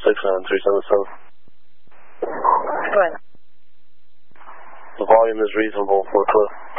69377. Go ahead. The volume is reasonable for Cliff.